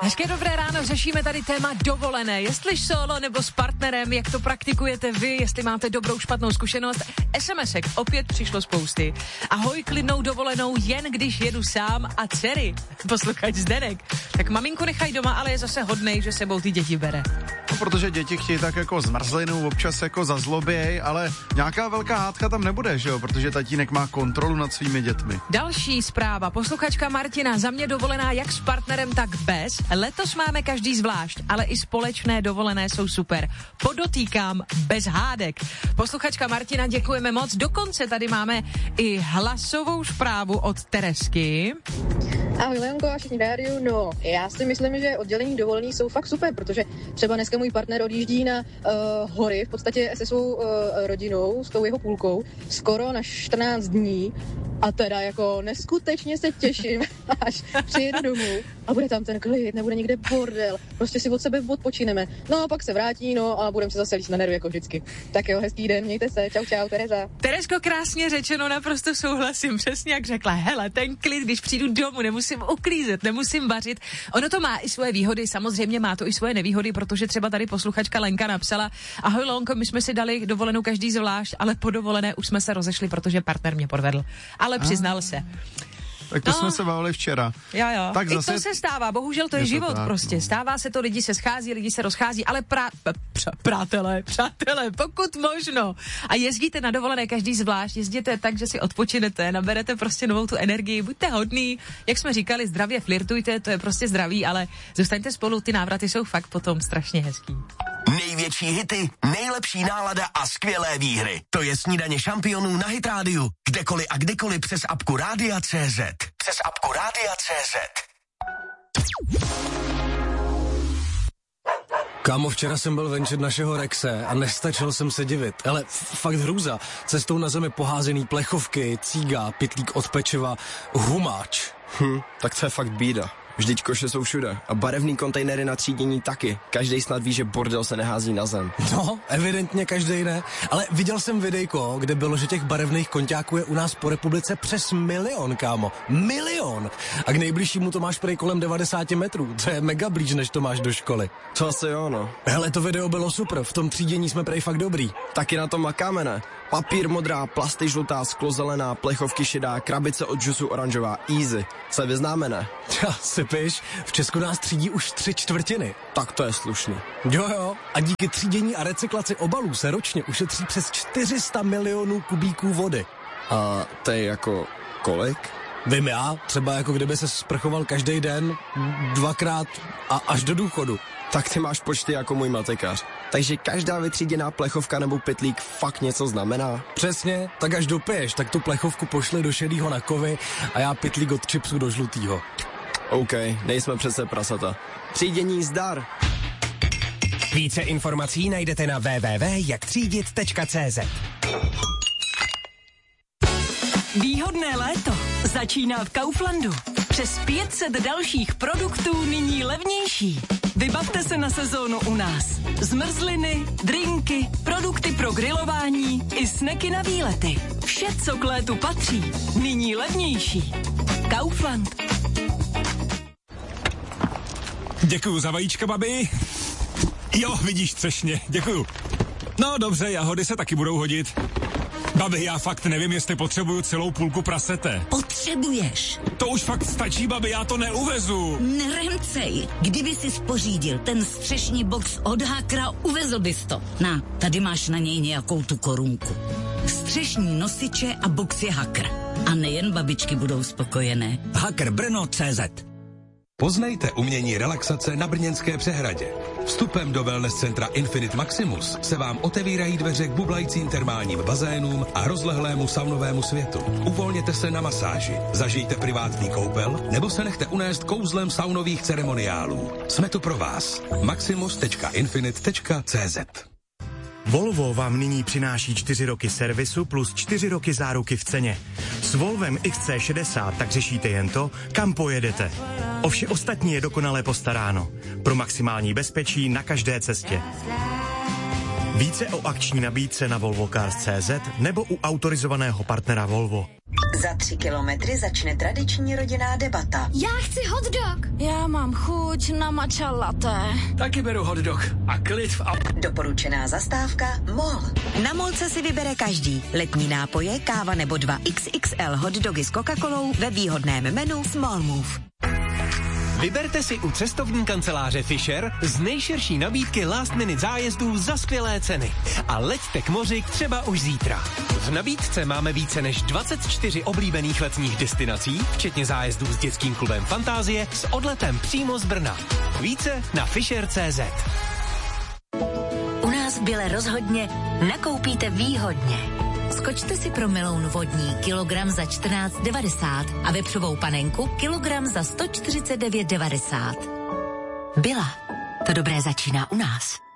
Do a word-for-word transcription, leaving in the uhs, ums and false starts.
Hezké dobré ráno, řešíme tady téma dovolené. Jestli solo nebo s partnerem, jak to praktikujete vy, jestli máte dobrou, špatnou zkušenost. es em esek opět přišlo spousty. Ahoj, klidnou dovolenou, jen když jedu sám a dcery. Posluchač Zdenek. Tak maminku nechaj doma, ale je zase hodnej, že sebou ty děti bere. No, protože děti chtějí tak jako zmrzlinu, občas jako zazloběj, ale nějaká velká hádka tam nebude, že jo? Protože tatínek má kontrolu nad svými dětmi. Další zpráva. Posluchačka Martina, za mě dovolená jak s partnerem, tak bez. Letos máme každý zvlášť, ale i společné dovolené jsou super. Podotýkám, bez hádek. Posluchačka Martina, děkujeme moc. Dokonce tady máme i hlasovou zprávu od Teresky. Ahoj Leonko a všichni rádiu, no já si myslím, že oddělení dovolený jsou fakt super, protože třeba dneska můj partner odjíždí na uh, hory, v podstatě se svou uh, rodinou, s tou jeho půlkou, skoro na čtrnáct dní a teda jako neskutečně se těším, až přijedu domů a bude tam ten klid, nebude nikde bordel, prostě si od sebe odpočineme, no a pak se vrátí, no a budeme se zase líst na nervy jako vždycky. Tak jo, hezký den, mějte se, čau čau, Tereza. Teresko, krásně řečeno, naprosto souhlasím, přesně jak řekla, hele, ten klid, když přijdu domů, nemusím uklízet, nemusím vařit. Ono to má i svoje výhody, samozřejmě má to i svoje nevýhody, protože třeba tady posluchačka Lenka napsala: ahoj Lonko, my jsme si dali dovolenou každý zvlášť, ale po dovolené už jsme se rozešli, protože partner mě podvedl. Ale přiznal se. Tak to no. jsme se bavili včera. Jo, jo. Tak I zase... to se stává, bohužel to je, je to život tak, prostě. No. Stává se to, lidi se schází, lidi se rozchází, ale prá... P- přátelé, přátelé, pokud možno. A jezdíte na dovolené každý zvlášť, jezdíte tak, že si odpočinete, naberete prostě novou tu energii, buďte hodný, jak jsme říkali, zdravě flirtujte, to je prostě zdraví, ale zůstaňte spolu, ty návraty jsou fakt potom strašně hezký. Největší hity, nejlepší nálada a skvělé výhry. To je Snídaně šampionů na Hit rádiu. Kdekoliv a kdykoliv přes apku Rádia tečka cé zet. Přes apku Rádia tečka cé zet. Kámo, včera jsem byl venčet našeho Rexe a nestačil jsem se divit. Ale fakt hrůza. Cestou na zemi poházený plechovky, cíga, pytlík od pečiva, humáč. Hm, tak to je fakt bída. Vždyť koše jsou všude a barevný kontejnery na třídění taky. Každej snad ví, že bordel se nehází na zem. No, evidentně každej ne. Ale viděl jsem videjko, kde bylo, že těch barevných konťáků je u nás po republice přes milion, kámo. Milion! A k nejbližšímu to máš prej kolem devadesát metrů. To je mega blíž, než to máš do školy. To asi jo, no. Hele, to video bylo super. V tom třídění jsme prej fakt dobrý. Taky na tom makáme, ne? Papír modrá, plasty žlutá, sklo zelená, plechovky šedá, krabice od džusu oranžová. Easy. Se vyznáme, ne? Ja, sypiš, v Česku nás třídí už tři čtvrtiny. Tak to je slušný. Jo, jo. A díky třídění a recyklaci obalů se ročně ušetří přes čtyři sta milionů kubíků vody. A to je jako kolik? Vím já, třeba jako kdyby se sprchoval každý den, dvakrát a až do důchodu. Tak ty máš počty jako můj matikář. Takže každá vytříděná plechovka nebo pytlík fakt něco znamená? Přesně, tak až dopiješ, tak tu plechovku pošli do šedýho na kovy a já pytlík od chipsů do žlutýho. OK, nejsme přece prasata. Třídění zdar. Více informací najdete na w w w tečka jak třídit tečka cé zet. Výhodné léto začíná v Kauflandu. Přes pět set dalších produktů nyní levnější. Vybavte se na sezónu u nás. Zmrzliny, drinky, produkty pro grilování i sneky na výlety. Vše, co k létu patří, nyní levnější. Kaufland. Děkuju za vajíčka, babi. Jo, vidíš, třešně, děkuju. No dobře, jahody se taky budou hodit. Babi, já fakt nevím, jestli potřebuju celou půlku prasete. Potřebuješ. To už fakt stačí, babi, já to neuvezu. Neremcej. Kdyby si spořídil ten střešní box od Hakra, uvezl bys to. Na, tady máš na něj nějakou tu korunku. Střešní nosiče a box je Hakr. A nejen babičky budou spokojené. Hakr Brno tečka cé zet. Poznejte umění relaxace na Brněnské přehradě. Vstupem do wellness centra Infinite Maximus se vám otevírají dveře k bublajícím termálním bazénům a rozlehlému saunovému světu. Uvolněte se na masáži, zažijte privátní koupel nebo se nechte unést kouzlem saunových ceremoniálů. Jsme tu pro vás. maximus tečka infinite tečka cé zet. Volvo vám nyní přináší čtyři roky servisu plus čtyři roky záruky v ceně. S Volvem X C šedesát tak řešíte jen to, kam pojedete. O vše ostatní je dokonale postaráno. Pro maximální bezpečí na každé cestě. Více o akční nabídce na volvo cars tečka cé zet nebo u autorizovaného partnera Volvo. Za tři kilometry začne tradiční rodinná debata. Já chci hot dog. Já mám chuť na matcha latte. Taky beru hot dog a klid v aut. Doporučená zastávka MOL. Na MOLce si vybere každý. Letní nápoje, káva nebo dva iks iks el hot dogy s Coca-Colou ve výhodném menu Small Move. Vyberte si u cestovní kanceláře Fisher z nejširší nabídky last minute zájezdů za skvělé ceny. A leďte k moři třeba už zítra. V nabídce máme více než dvacet čtyři oblíbených letních destinací, včetně zájezdů s dětským klubem Fantázie s odletem přímo z Brna. Více na fisher tečka cé zet. U nás v Bile rozhodně nakoupíte výhodně. Skočte si pro meloun vodní kilogram za čtrnáct devadesát a vepřovou panenku kilogram za sto čtyřicet devět devadesát. Byla. To dobré začíná u nás.